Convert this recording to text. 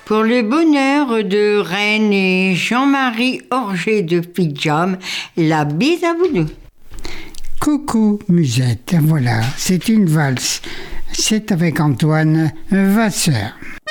Pour le bonheur de Reine et Jean-Marie Orger de Pyjam, la bise à vous deux. Coucou Musette, voilà, c'est une valse. C'est avec Antoine Vasseur.